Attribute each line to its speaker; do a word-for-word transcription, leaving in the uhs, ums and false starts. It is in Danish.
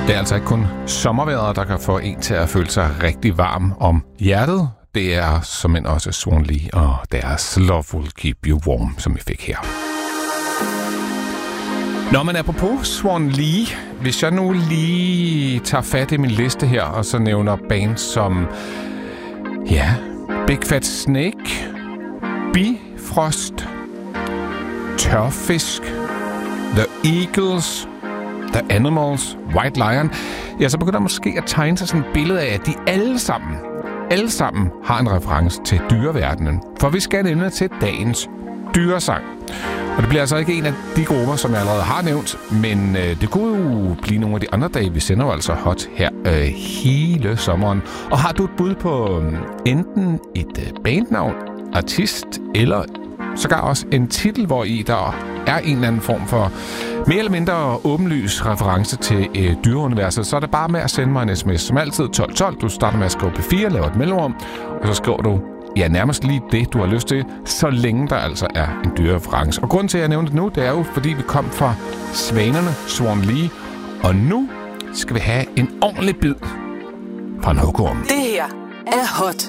Speaker 1: Det er altså ikke kun sommervejret, der kan få en til at føle sig rigtig varm om hjertet. Det er som også Swan Lee og deres Love Will Keep You Warm, som vi fik her. Nå, men apropos Swan Lee, hvis jeg nu lige tager fat i min liste her, og så nævner bands som, ja, Big Fat Snake, Bifrost, Tørfisk, The Eagles, The Animals, White Lion, ja, så begynder måske at tegne sig sådan et billede af, at de alle sammen, alle sammen har en reference til dyreverdenen. For vi skal nemlig til dagens dyresang. Og det bliver altså ikke en af de grupper, som jeg allerede har nævnt, men øh, det kunne jo blive nogle af de andre dage. Vi sender jo altså hot her øh, hele sommeren. Og har du et bud på øh, enten et øh, bandnavn, artist, eller sågar også en titel, hvor i der er en eller anden form for mere eller mindre åbenlys reference til øh, dyreuniverset, så er det bare med at sende mig en sms. Som altid tolv tolv. Du starter med at skrive P fire, laver et mellemrum, og så skriver du ja, nærmest lige det, du har lyst til, så længe der altså er en dyrereference. Og grunden til, at jeg nævnte det nu, det er jo, fordi vi kom fra Svanerne, Swan Lee, og nu skal vi have en ordentlig bid fra en hugorm.
Speaker 2: Det her er hot.